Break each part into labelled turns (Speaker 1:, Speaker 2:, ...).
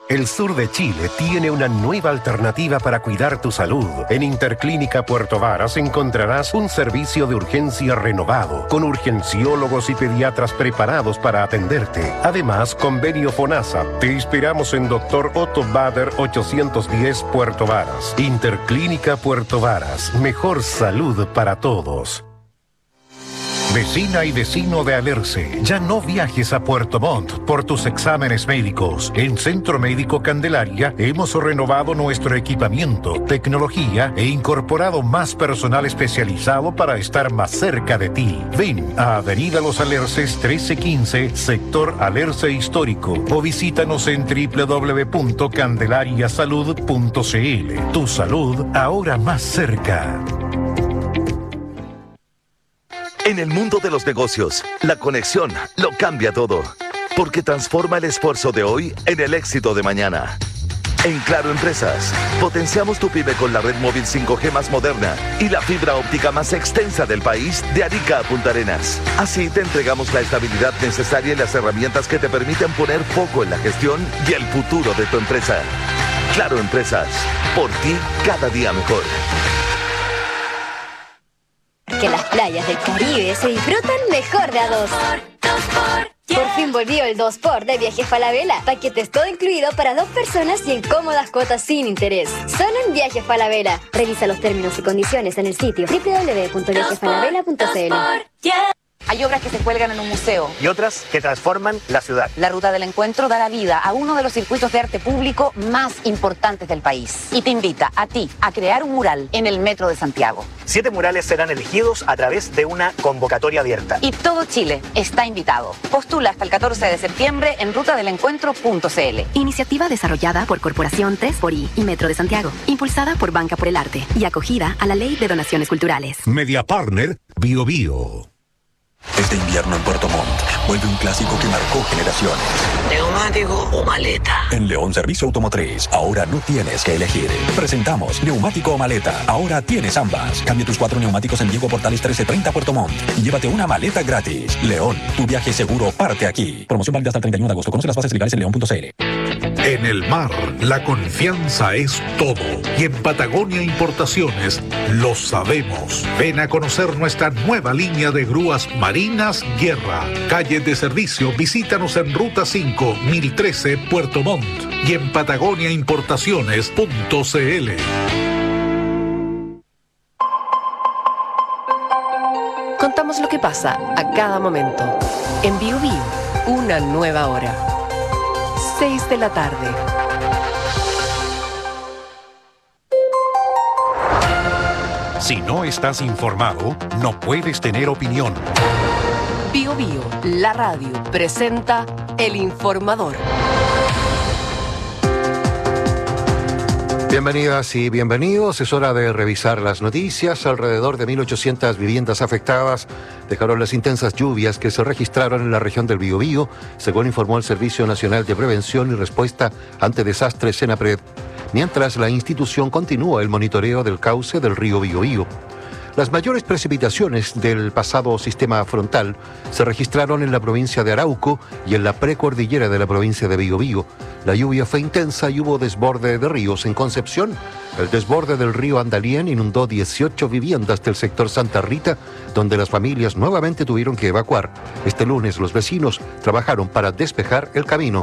Speaker 1: El sur de Chile tiene una nueva alternativa para cuidar tu salud. En Interclínica Puerto Varas encontrarás un servicio de urgencia renovado, con urgenciólogos y pediatras preparados para atenderte. Además, convenio FONASA. Te esperamos en Dr. Otto Bader 810 Puerto Varas. Interclínica Puerto Varas. Mejor salud para todos. Vecina y vecino de Alerce, ya no viajes a Puerto Montt por tus exámenes médicos. En Centro Médico Candelaria hemos renovado nuestro equipamiento, tecnología e incorporado más personal especializado para estar más cerca de ti. Ven a Avenida Los Alerces 1315, sector Alerce Histórico, o visítanos en www.candelariasalud.cl. Tu salud ahora más cerca.
Speaker 2: En el mundo de los negocios, la conexión lo cambia todo, porque transforma el esfuerzo de hoy en el éxito de mañana. En Claro Empresas, potenciamos tu pyme con la red móvil 5G más moderna y la fibra óptica más extensa del país, de Arica a Punta Arenas. Así te entregamos la estabilidad necesaria y las herramientas que te permiten poner foco en la gestión y el futuro de tu empresa. Claro Empresas, por ti cada día mejor.
Speaker 3: Que las playas del Caribe se disfrutan mejor de a dos. Por fin volvió el 2x de Viajes Falabella. Paquetes todo incluido para 2 personas y en cómodas cuotas sin interés. Solo en Viajes Falabella. Revisa los términos y condiciones en el sitio www.viajesfalabella.cl.
Speaker 4: Hay obras que se cuelgan en un museo
Speaker 5: y otras que transforman la ciudad.
Speaker 4: La Ruta del Encuentro dará vida a uno de los circuitos de arte público más importantes del país y te invita a ti a crear un mural en el Metro de Santiago.
Speaker 5: 7 murales serán elegidos a través de una convocatoria abierta.
Speaker 4: Y todo Chile está invitado. Postula hasta el 14 de septiembre en rutadelencuentro.cl.
Speaker 6: Iniciativa desarrollada por Corporación 3xI y Metro de Santiago, impulsada por Banca por el Arte y acogida a la Ley de Donaciones Culturales.
Speaker 7: Media Partner Bio Bio.
Speaker 8: Este invierno en Puerto Montt vuelve un clásico que marcó generaciones.
Speaker 9: ¿Neumático o maleta?
Speaker 8: En León Servicio Automotriz, ahora no tienes que elegir. Presentamos neumático o maleta. Ahora tienes ambas. Cambia tus 4 neumáticos en Diego Portales 1330 Puerto Montt y llévate una maleta gratis. León, tu viaje seguro parte aquí. Promoción válida hasta el 31 de agosto. Conoce las bases legales en león.cl.
Speaker 7: En el mar, la confianza es todo. Y en Patagonia Importaciones lo sabemos. Ven a conocer nuestra nueva línea de grúas marinas Guerra. Calle de servicio, visítanos en Ruta 5, 1013, Puerto Montt. Y en patagoniaimportaciones.cl.
Speaker 10: Contamos lo que pasa a cada momento. En Bio Bio, una nueva hora. 6 de la tarde.
Speaker 1: Si no estás informado, no puedes tener opinión.
Speaker 10: Bio Bio, la radio, presenta El Informador.
Speaker 11: Bienvenidas y bienvenidos. Es hora de revisar las noticias. Alrededor de 1.800 viviendas afectadas dejaron las intensas lluvias que se registraron en la región del Biobío, según informó el Servicio Nacional de Prevención y Respuesta ante Desastres SENAPRED, mientras la institución continúa el monitoreo del cauce del río Biobío. Las mayores precipitaciones del pasado sistema frontal se registraron en la provincia de Arauco y en la precordillera de la provincia de Biobío. La lluvia fue intensa y hubo desborde de ríos en Concepción. El desborde del río Andalién inundó 18 viviendas del sector Santa Rita, donde las familias nuevamente tuvieron que evacuar. Este lunes los vecinos trabajaron para despejar el camino.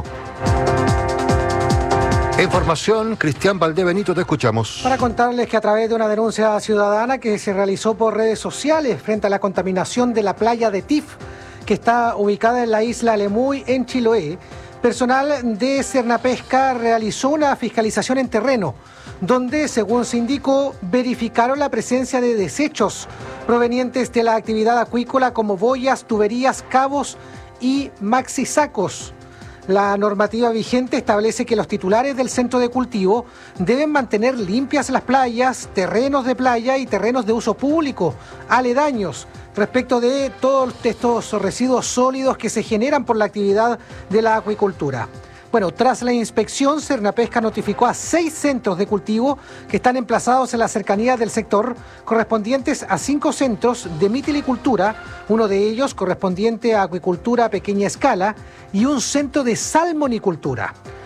Speaker 11: Información, Cristian Valdebenito, te escuchamos.
Speaker 12: Para contarles que a través de una denuncia ciudadana que se realizó por redes sociales frente a la contaminación de la playa de Tif, que está ubicada en la isla Lemuy, en Chiloé, personal de Cernapesca realizó una fiscalización en terreno, donde, según se indicó, verificaron la presencia de desechos provenientes de la actividad acuícola como boyas, tuberías, cabos y maxisacos. La normativa vigente establece que los titulares del centro de cultivo deben mantener limpias las playas, terrenos de playa y terrenos de uso público, aledaños, respecto de todos estos residuos sólidos que se generan por la actividad de la acuicultura. Bueno, tras la inspección, Cernapesca notificó a 6 centros de cultivo que están emplazados en la cercanía del sector, correspondientes a 5 centros de mitilicultura, uno de ellos correspondiente a acuicultura a pequeña escala, y un centro de salmonicultura.